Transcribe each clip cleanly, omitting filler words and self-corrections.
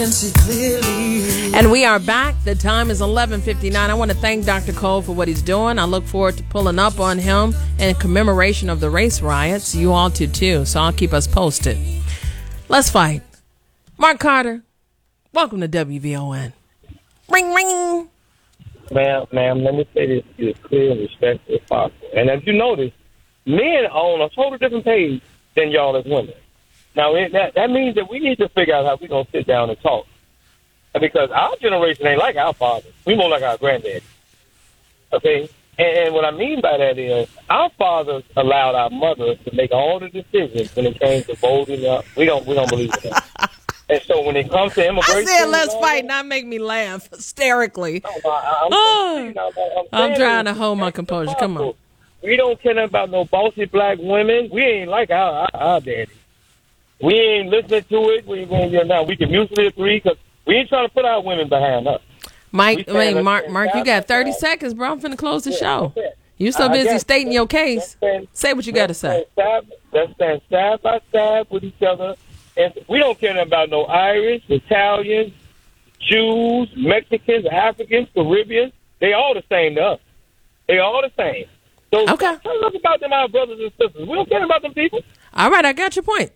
And we are back. The time is 11:59. I want to thank Dr. Cole for what he's doing. I look forward to pulling up on him in commemoration of the race riots. You all too. So I'll keep us posted. Let's fight. Mark Carter, welcome to WVON. Ring, ring. Ma'am, let me say this as clear and respectful as possible. And as you notice, men are on a total different page than y'all as women. Now, that means that we need to figure out how we're going to sit down and talk. Because our generation ain't like our fathers. We more like our granddaddy. Okay? And what I mean by that is our fathers allowed our mothers to make all the decisions when it came to voting up. We don't believe in that. And so when it comes to immigration... I said let's fight, not make me laugh hysterically. I'm trying to hold my composure. Come on. We don't care about no bossy black women. We ain't like our daddy. We ain't listening to it. We ain't going to now. We can mutually agree because we ain't trying to put our women behind us. Mark, you got 30 seconds, bro. I'm finna close the show. You so busy stating your case. Say what you got to say. Let's stand side by side with each other. And we don't care about no Irish, Italians, Jews, Mexicans, Africans, Caribbeans. They all the same to us. They all the same. So okay. Tell us about them, our brothers and sisters. We don't care about them people. All right, I got your point.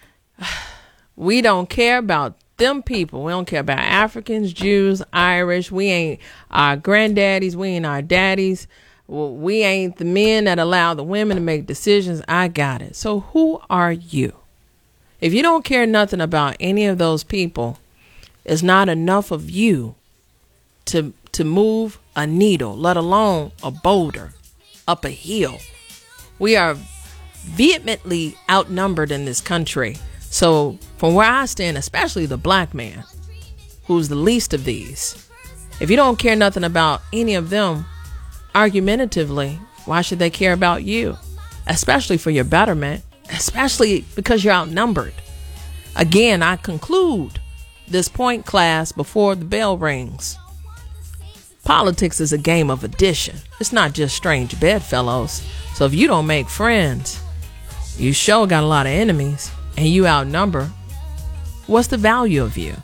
We don't care about them people. We don't care about Africans, Jews, Irish. We ain't our granddaddies. We ain't our daddies. We ain't the men that allow the women to make decisions. I got it. So who are you? If you don't care nothing about any of those people, it's not enough of you to move a needle, let alone a boulder up a hill. We are vehemently outnumbered in this country. So from where I stand, especially the black man, who's the least of these, if you don't care nothing about any of them, argumentatively, why should they care about you? Especially for your betterment, especially because you're outnumbered. Again, I conclude this point, class, before the bell rings. Politics is a game of addition. It's not just strange bedfellows. So if you don't make friends, you sure got a lot of enemies, and you outnumber, what's the value of you?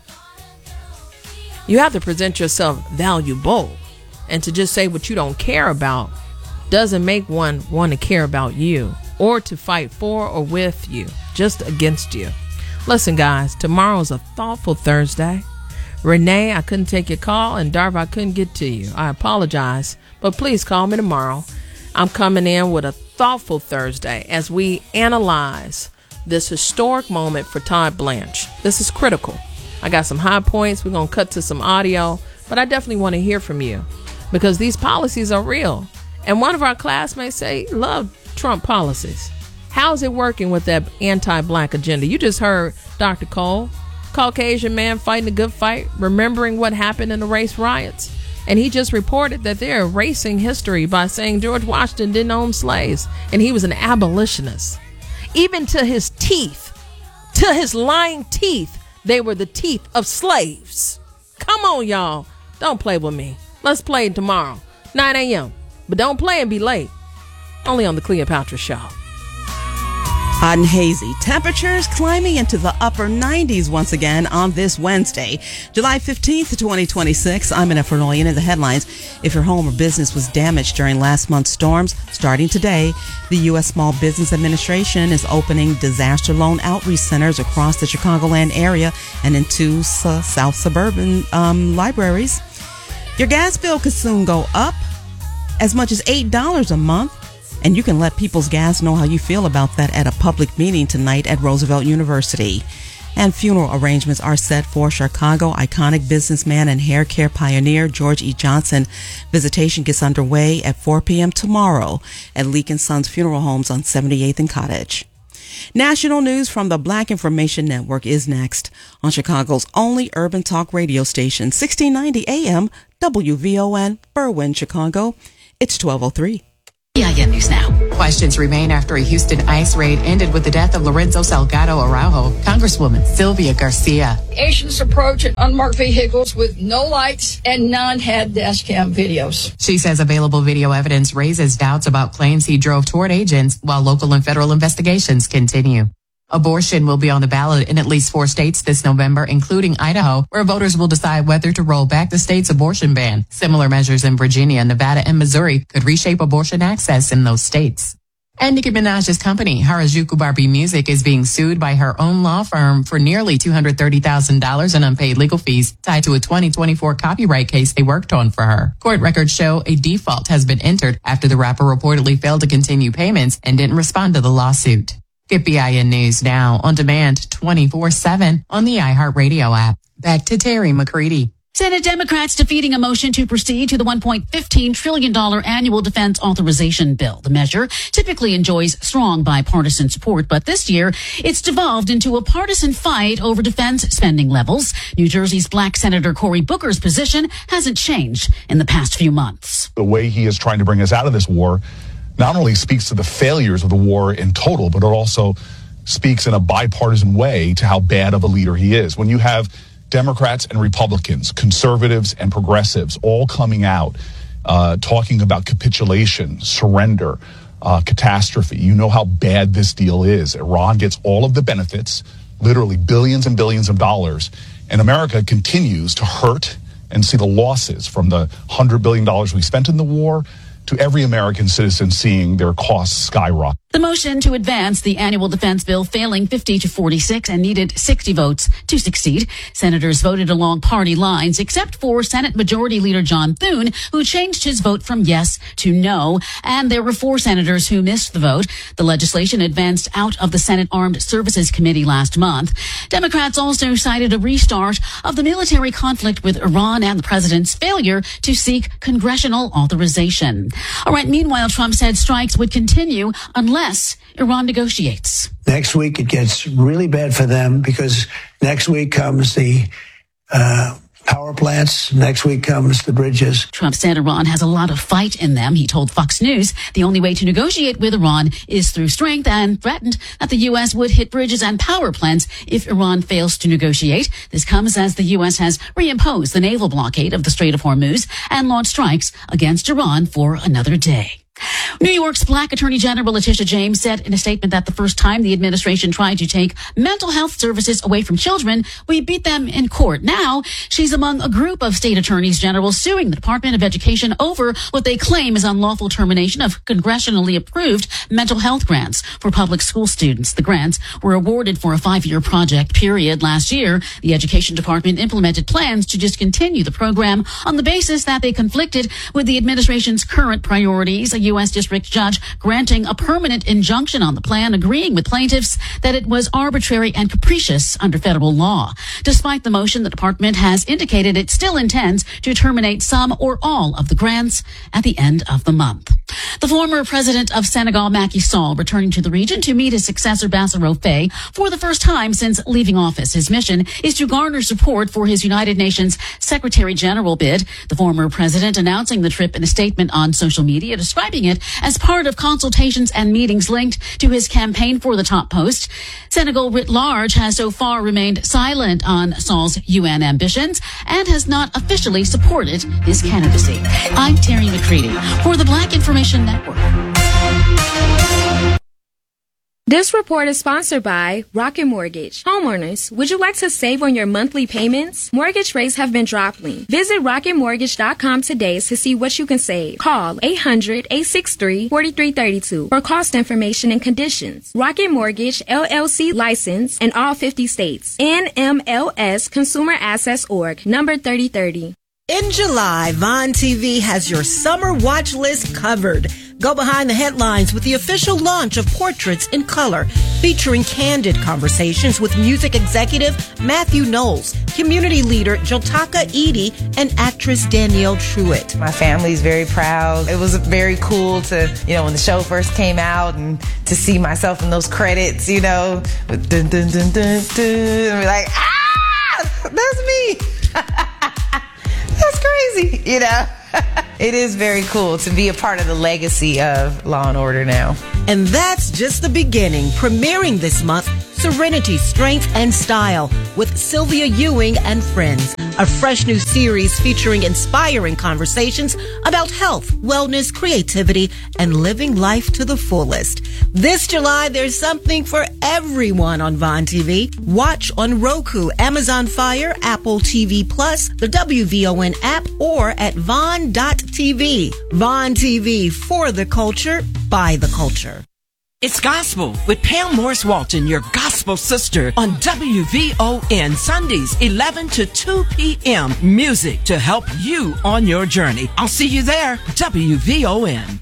You have to present yourself valuable. And to just say what you don't care about doesn't make one want to care about you or to fight for or with you, just against you. Listen, guys, tomorrow's a thoughtful Thursday. Renee, I couldn't take your call, and Darv, I couldn't get to you. I apologize, but please call me tomorrow. I'm coming in with a thoughtful Thursday as we analyze this historic moment for Todd Blanche. This is critical. I got some high points. We're going to cut to some audio, but I definitely want to hear from you because these policies are real. And one of our classmates say, love Trump policies. How's it working with that anti-black agenda? You just heard Dr. Cole, Caucasian man fighting a good fight, remembering what happened in the race riots. And he just reported that they're erasing history by saying George Washington didn't own slaves and he was an abolitionist. Even to his teeth, to his lying teeth, they were the teeth of slaves. Come on, y'all. Don't play with me. Let's play tomorrow, 9 a.m. But don't play and be late. Only on the Cleopatra Show. Hot and hazy. Temperatures climbing into the upper 90s once again on this Wednesday, July 15th, 2026. I'm Jennifer Noyan in the headlines. If your home or business was damaged during last month's storms, starting today, the U.S. Small Business Administration is opening disaster loan outreach centers across the Chicagoland area and in two south suburban libraries. Your gas bill could soon go up as much as $8 a month. And you can let People's Gas know how you feel about that at a public meeting tonight at Roosevelt University. And funeral arrangements are set for Chicago iconic businessman and hair care pioneer George E. Johnson. Visitation gets underway at 4 p.m. tomorrow at Leak & Sons Funeral Homes on 78th and Cottage. National news from the Black Information Network is next on Chicago's only urban talk radio station, 1690 AM, WVON, Berwyn, Chicago. It's 12:03. EIN News Now. Questions remain after a Houston ICE raid ended with the death of Lorenzo Salgado Araujo. Congresswoman Sylvia Garcia. Asians approach in unmarked vehicles with no lights and none had dash cam videos. She says available video evidence raises doubts about claims he drove toward agents while local and federal investigations continue. Abortion will be on the ballot in at least 4 states this November, including Idaho, where voters will decide whether to roll back the state's abortion ban. Similar measures in Virginia, Nevada, and Missouri could reshape abortion access in those states. And Nicki Minaj's company, Harajuku Barbie Music, is being sued by her own law firm for nearly $230,000 in unpaid legal fees tied to a 2024 copyright case they worked on for her. Court records show a default has been entered after the rapper reportedly failed to continue payments and didn't respond to the lawsuit. Get BIN News now on demand 24/7 on the iHeartRadio app. Back to Terry McCready. Senate Democrats defeating a motion to proceed to the $1.15 trillion annual defense authorization bill. The measure typically enjoys strong bipartisan support, but this year it's devolved into a partisan fight over defense spending levels. New Jersey's Black Senator Cory Booker's position hasn't changed in the past few months. The way he is trying to bring us out of this war not only speaks to the failures of the war in total, but it also speaks in a bipartisan way to how bad of a leader he is. When you have Democrats and Republicans, conservatives and progressives all coming out, talking about capitulation, surrender, catastrophe, you know how bad this deal is. Iran gets all of the benefits, literally billions and billions of dollars, and America continues to hurt and see the losses from the $100 billion we spent in the war to every American citizen seeing their costs skyrocket. The motion to advance the annual defense bill failing 50-46 and needed 60 votes to succeed. Senators voted along party lines, except for Senate Majority Leader John Thune, who changed his vote from yes to no. And there were 4 senators who missed the vote. The legislation advanced out of the Senate Armed Services Committee last month. Democrats also cited a restart of the military conflict with Iran and the president's failure to seek congressional authorization. All right. Meanwhile, Trump said strikes would continue unless Iran negotiates. Next week, it gets really bad for them because next week comes the power plants. Next week comes the bridges. Trump said Iran has a lot of fight in them. He told Fox News the only way to negotiate with Iran is through strength and threatened that the U.S. would hit bridges and power plants if Iran fails to negotiate. This comes as the U.S. has reimposed the naval blockade of the Strait of Hormuz and launched strikes against Iran for another day. New York's Black Attorney General Letitia James said in a statement that the first time the administration tried to take mental health services away from children, we beat them in court. Now, she's among a group of state attorneys general suing the Department of Education over what they claim is unlawful termination of congressionally approved mental health grants for public school students. The grants were awarded for a 5-year project period last year. The Education Department implemented plans to discontinue the program on the basis that they conflicted with the administration's current priorities. A U.S. district judge granting a permanent injunction on the plan, agreeing with plaintiffs that it was arbitrary and capricious under federal law. Despite the motion, the department has indicated it still intends to terminate some or all of the grants at the end of the month. The former president of Senegal, Macky Sall, returning to the region to meet his successor, Bassirou Faye, for the first time since leaving office. His mission is to garner support for his United Nations Secretary General bid. The former president announcing the trip in a statement on social media, describing it as part of consultations and meetings linked to his campaign for the top post. Senegal writ large has so far remained silent on Sall's UN ambitions and has not officially supported his candidacy. I'm Terry McCready for the Black Information Network. This report is sponsored by Rocket Mortgage. Homeowners, would you like to save on your monthly payments? Mortgage rates have been dropping. Visit rocketmortgage.com today to see what you can save. Call 800-863-4332 for cost information and conditions. Rocket Mortgage, LLC license in all 50 states. NMLS Consumer Access Org, number 3030. In July, Vine TV has your summer watch list covered. Go behind the headlines with the official launch of Portraits in Color, featuring candid conversations with music executive Matthew Knowles, community leader Jotaka Edie, and actress Danielle Truitt. My family's very proud. It was very cool to, when the show first came out and to see myself in those credits, with dun dun dun dun dun, and be like, that's me. That's crazy, It is very cool to be a part of the legacy of Law & Order now. And that's just the beginning. Premiering this month, Serenity, Strength, and Style with Sylvia Ewing and friends. a fresh new series featuring inspiring conversations about health, wellness, creativity, and living life to the fullest. This July, there's something for everyone on Vaughn TV. Watch on Roku, Amazon Fire, Apple TV Plus, the WVON app, or at Vaughn.tv. Vaughn TV, for the culture, by the culture. It's Gospel with Pam Morris Walton, your gospel sister, on WVON Sundays, 11 to 2 p.m. Music to help you on your journey. I'll see you there. WVON.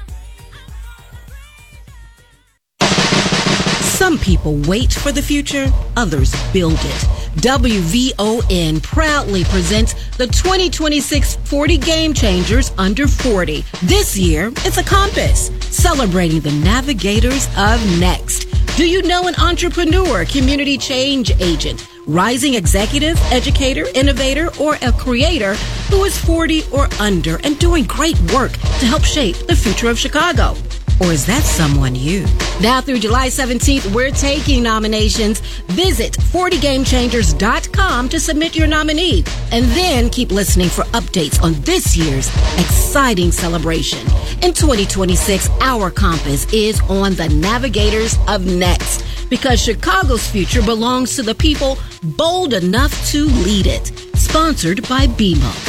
Some people wait for the future, others build it. WVON proudly presents the 2026 40 Game Changers Under 40. This year, it's a compass, celebrating the navigators of next. Do you know an entrepreneur, community change agent, rising executive, educator, innovator, or a creator who is 40 or under and doing great work to help shape the future of Chicago? Or is that someone you? Now through July 17th, we're taking nominations. Visit 40gamechangers.com to submit your nominee. And then keep listening for updates on this year's exciting celebration. In 2026, our compass is on the navigators of next, because Chicago's future belongs to the people bold enough to lead it. Sponsored by BMO.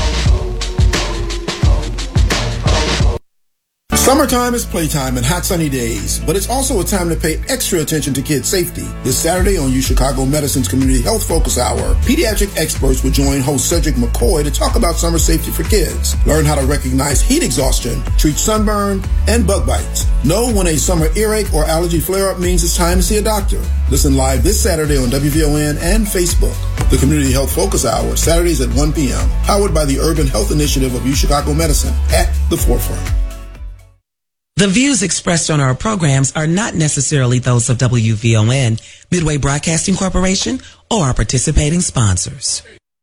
Summertime is playtime and hot sunny days, but it's also a time to pay extra attention to kids' safety. This Saturday on UChicago Medicine's Community Health Focus Hour, pediatric experts will join host Cedric McCoy to talk about summer safety for kids. Learn how to recognize heat exhaustion, treat sunburn, and bug bites. Know when a summer earache or allergy flare-up means it's time to see a doctor. Listen live this Saturday on WVON and Facebook. The Community Health Focus Hour, Saturdays at 1 p.m., powered by the Urban Health Initiative of UChicago Medicine, at the forefront. The views expressed on our programs are not necessarily those of WVON, Midway Broadcasting Corporation, or our participating sponsors.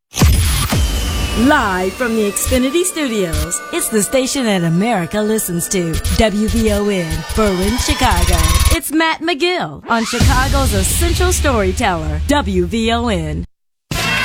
Live from the Xfinity Studios, it's the station that America listens to, WVON, Berlin, Chicago. It's Matt McGill on Chicago's essential storyteller, WVON.